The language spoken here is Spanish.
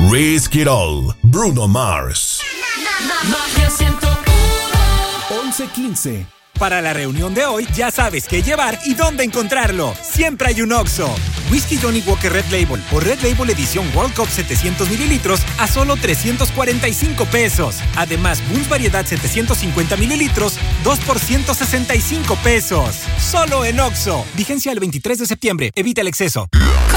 Risk It All, Bruno Mars. Magia 101. 11:15. Para la reunión de hoy, ya sabes qué llevar y dónde encontrarlo. Siempre hay un Oxxo. Whisky Johnny Walker Red Label o Red Label Edición World Cup 700 mililitros a solo 345 pesos. Además, Boons Variedad 750 mililitros, 2 por 165 pesos. Solo en Oxxo. Vigencia el 23 de septiembre. Evita el exceso.